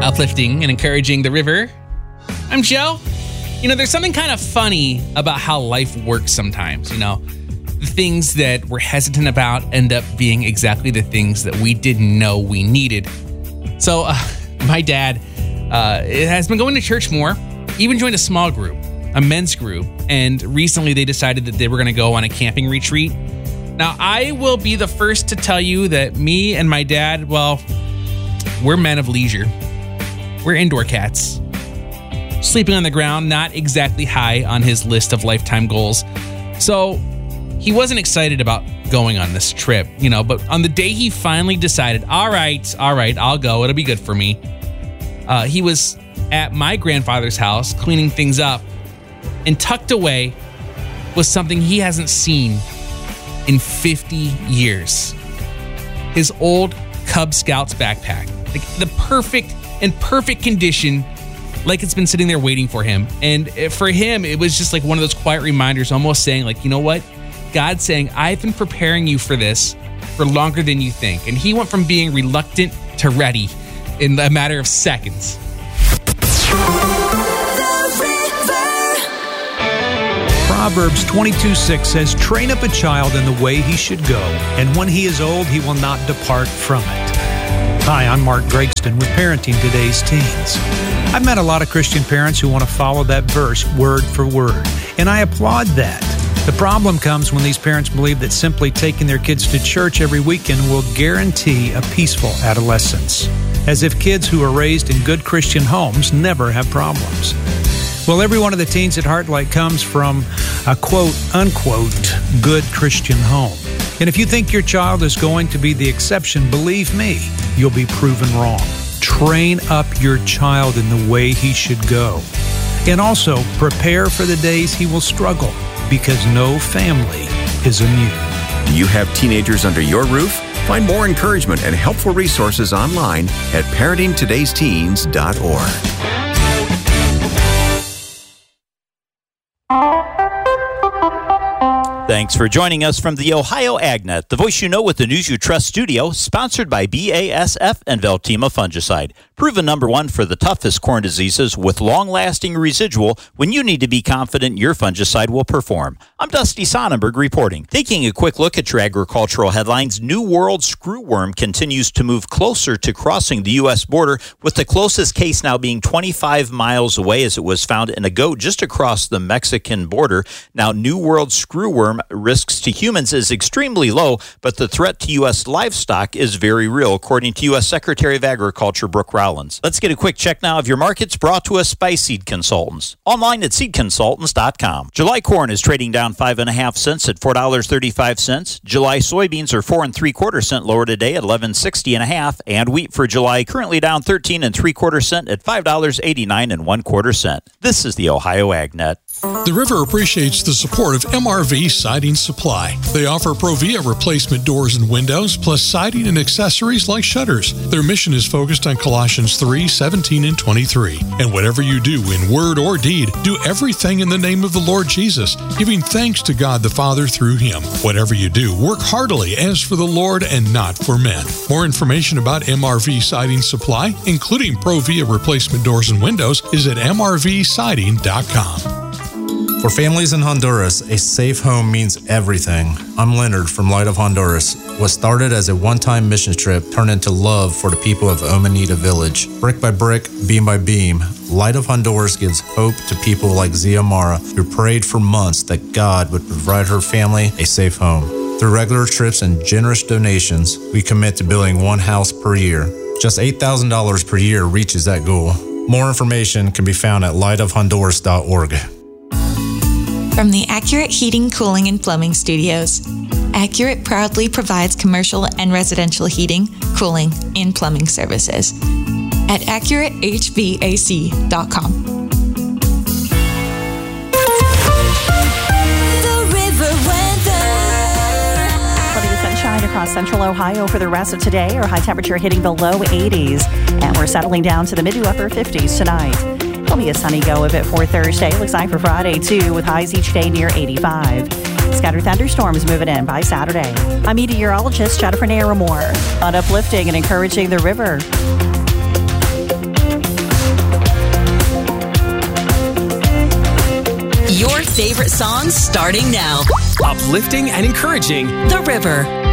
uplifting and encouraging the river. I'm Joe. There's something kind of funny about how life works sometimes. The things that we're hesitant about end up being exactly the things that we didn't know we needed. So my dad has been going to church more, even joined a small group, a men's group, and recently they decided that they were going to go on a camping retreat. Now, I will be the first to tell you that me and my dad, well, we're men of leisure. We're indoor cats. Sleeping on the ground, not exactly high on his list of lifetime goals. So he wasn't excited about going on this trip, but on the day he finally decided, all right, I'll go. It'll be good for me. He was at my grandfather's house cleaning things up, and tucked away was something he hasn't seen in 50 years. His old Cub Scouts backpack. Like the perfect condition, like it's been sitting there waiting for him. And for him, it was just like one of those quiet reminders, almost saying like, you know what? God's saying, I've been preparing you for this for longer than you think. And he went from being reluctant to ready in a matter of seconds. Proverbs 22:6 says, train up a child in the way he should go, and when he is old, he will not depart from it. Hi, I'm Mark Gregston with Parenting Today's Teens. I've met a lot of Christian parents who want to follow that verse word for word, and I applaud that. The problem comes when these parents believe that simply taking their kids to church every weekend will guarantee a peaceful adolescence, as if kids who are raised in good Christian homes never have problems. Well, every one of the teens at Heartlight comes from a quote-unquote good Christian home. And if you think your child is going to be the exception, believe me, you'll be proven wrong. Train up your child in the way he should go. And also, prepare for the days he will struggle, because no family is immune. Do you have teenagers under your roof? Find more encouragement and helpful resources online at parentingtodaysteens.org. Thanks for joining us from the Ohio AgNet, the voice you know with the news you trust studio, sponsored by BASF and Veltima Fungicide. Proven #1 for the toughest corn diseases with long-lasting residual when you need to be confident your fungicide will perform. I'm Dusty Sonnenberg reporting. Taking a quick look at your agricultural headlines, New World screwworm continues to move closer to crossing the U.S. border, with the closest case now being 25 miles away, as it was found in a goat just across the Mexican border. Now, New World screwworm risks to humans is extremely low, but the threat to U.S. livestock is very real, according to U.S. Secretary of Agriculture Brooke Rollins. Let's get a quick check now of your markets, brought to us by Seed Consultants. Online at seedconsultants.com. July corn is trading down 5.5 cents at $4.35. July soybeans are 4 3/4 cents lower today at $11.60.5, and wheat for July currently down 13 3/4 cents at $5.89 1/4 cents. This is the Ohio AgNet. The River appreciates the support of MRV Siding Supply. They offer Provia replacement doors and windows, plus siding and accessories like shutters. Their mission is focused on Colossians 3:17 and 23. And whatever you do in word or deed, do everything in the name of the Lord Jesus, giving thanks to God the Father through Him. Whatever you do, work heartily as for the Lord and not for men. More information about MRV Siding Supply, including Provia replacement doors and windows, is at mrvsiding.com. For families in Honduras, a safe home means everything. I'm Leonard from Light of Honduras. What started as a one-time mission trip turned into love for the people of Omanita Village. Brick by brick, beam by beam, Light of Honduras gives hope to people like Zia Mara, who prayed for months that God would provide her family a safe home. Through regular trips and generous donations, we commit to building one house per year. Just $8,000 per year reaches that goal. More information can be found at lightofhonduras.org. From the Accurate Heating, Cooling, and Plumbing Studios, Accurate proudly provides commercial and residential heating, cooling, and plumbing services at AccurateHVAC.com. The River weather. Plenty of sunshine across central Ohio for the rest of today. Our high temperature hitting the low 80s, and we're settling down to the mid to upper 50s tonight. It'll be a sunny go of it for Thursday. Looks like for Friday, too, with highs each day near 85. Scattered thunderstorms moving in by Saturday. I'm meteorologist Jennifer Naramore on uplifting and encouraging the river. favorite songs starting now. Uplifting and encouraging. The River.